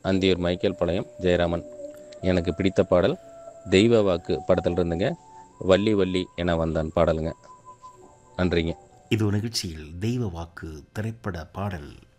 Anthiyur Michael பாளையம் ஜெயராமன். எனக்கு பிடித்த பாடல் தெய்வ வாக்கு படத்தில் இருந்துங்க, வள்ளி வள்ளி என வந்தான் பாடலுங்க. நன்றிங்க. இது நிகழ்ச்சியில் தெய்வ வாக்கு திரைப்பட பாடல்.